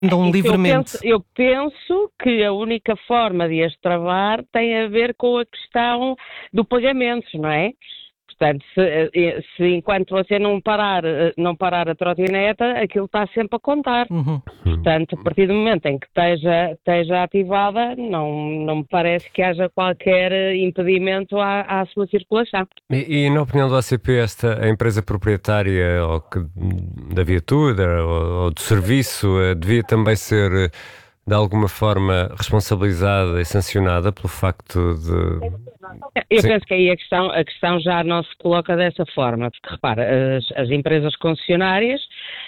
andam Isso livremente. eu penso que a única forma de as travar tem a ver com a questão do pagamento, não é? Portanto, se enquanto você não parar a trotineta, aquilo está sempre a contar. Uhum. Portanto, a partir do momento em que esteja ativada, não me parece que haja qualquer impedimento à sua circulação. E na opinião do ACP, a empresa proprietária da viatura ou do serviço devia também ser de alguma forma responsabilizada e sancionada pelo facto de... Eu Sim. penso que aí a questão já não se coloca dessa forma, porque repara, as empresas concessionárias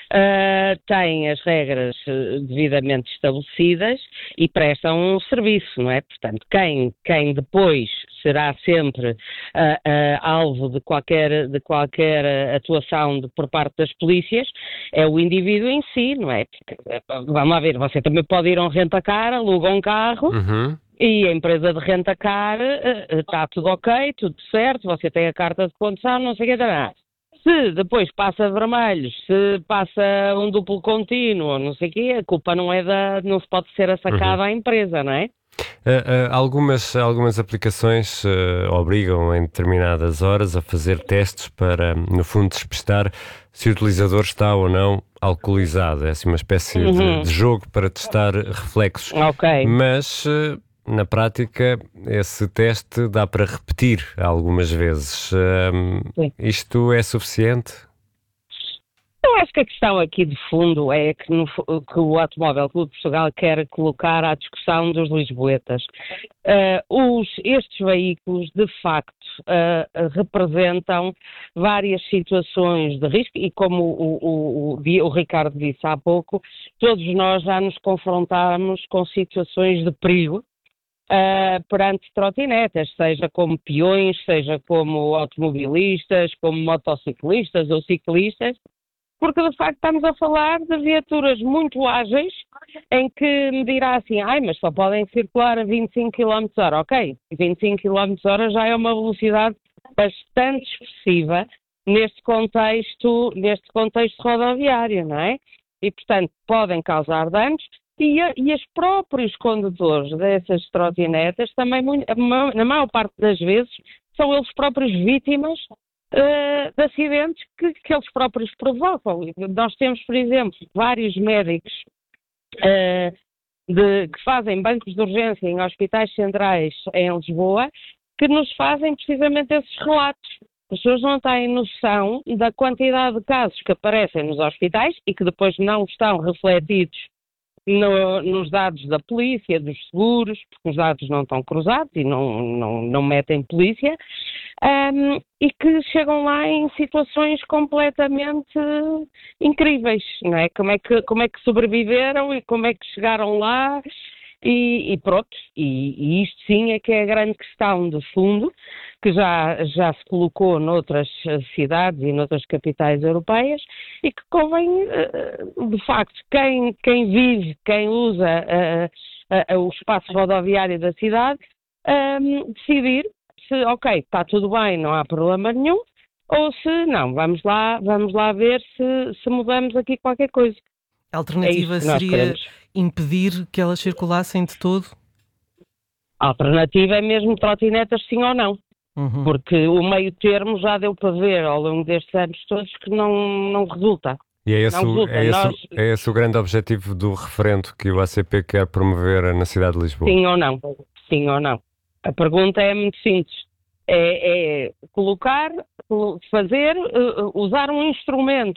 têm as regras devidamente estabelecidas e prestam um serviço, não é? Portanto, quem depois será sempre alvo de qualquer atuação por parte das polícias é o indivíduo em si, não é? Porque, vamos lá ver, você também pode ir a um renta-car, aluga um carro. Uhum. E a empresa de renta-car está tudo ok, tudo certo, você tem a carta de condução, não sei o que terá. Se depois passa vermelhos, se passa um duplo contínuo, não sei o quê, a culpa não se pode ser assacada à empresa, não é? Algumas aplicações obrigam em determinadas horas a fazer testes para, no fundo, despistar se o utilizador está ou não alcoolizado. É assim uma espécie de jogo para testar reflexos. Ok. Mas... na prática, esse teste dá para repetir algumas vezes. Isto é suficiente? Eu acho que a questão aqui de fundo é que o Automóvel Clube de Portugal quer colocar à discussão dos lisboetas. Estes veículos, de facto, representam várias situações de risco e, como o Ricardo disse há pouco, todos nós já nos confrontamos com situações de perigo perante trotinetas, seja como peões, seja como automobilistas, como motociclistas ou ciclistas, porque de facto estamos a falar de viaturas muito ágeis em que me dirá assim, mas só podem circular a 25 km/h. Ok, 25 km/h já é uma velocidade bastante expressiva neste contexto rodoviário, não é? E portanto podem causar danos. E os próprios condutores dessas trotinetas também, na maior parte das vezes, são eles próprios vítimas de acidentes que eles próprios provocam. Nós temos, por exemplo, vários médicos que fazem bancos de urgência em hospitais centrais em Lisboa, que nos fazem precisamente esses relatos. As pessoas não têm noção da quantidade de casos que aparecem nos hospitais e que depois não estão refletidos nos dados da polícia, dos seguros, porque os dados não estão cruzados e não metem polícia, e que chegam lá em situações completamente incríveis, não é? Como é que sobreviveram e como é que chegaram lá e pronto. E isto sim é que é a grande questão de fundo, que já se colocou noutras cidades e noutras capitais europeias e que convém, de facto, quem vive, quem usa o espaço rodoviário da cidade, decidir se, ok, está tudo bem, não há problema nenhum, ou se não, vamos lá ver se mudamos aqui qualquer coisa. A alternativa seria impedir que elas circulassem de todo? A alternativa é mesmo trotinetas sim ou não. Uhum. Porque o meio termo já deu para ver ao longo destes anos todos que não resulta. E é esse o grande objetivo do referendo que o ACP quer promover na cidade de Lisboa? Sim ou não? Sim ou não? A pergunta é muito simples. É usar um instrumento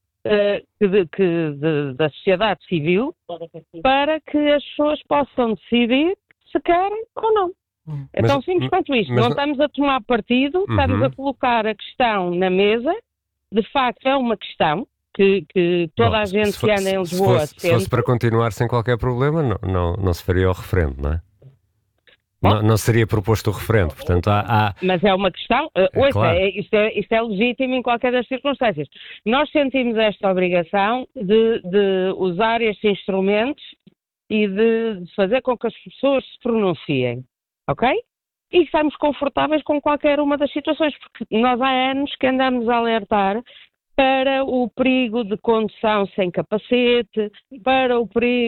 da sociedade civil para que as pessoas possam decidir se querem ou não. É tão simples quanto isto. Não estamos a tomar partido, estamos a colocar a questão na mesa. De facto, é uma questão que toda a gente que anda em Lisboa sente. Se fosse para continuar sem qualquer problema, não se faria o referendo, não é? Não seria proposto o referendo, portanto há... Mas é uma questão, claro. Isto é legítimo em qualquer das circunstâncias. Nós sentimos esta obrigação de usar estes instrumentos e de fazer com que as pessoas se pronunciem, ok? E estamos confortáveis com qualquer uma das situações, porque nós há anos que andamos a alertar para o perigo de condução sem capacete, para o perigo